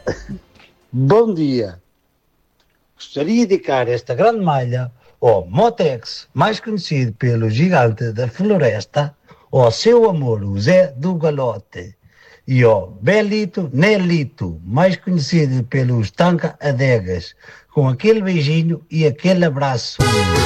Bom dia. Gostaria de dedicar esta grande malha ao Motex, mais conhecido pelo gigante da floresta, ao seu amor, o Zé do Galote, e ao Belito Nelito, mais conhecido pelos Tanca Adegas, com aquele beijinho e aquele abraço.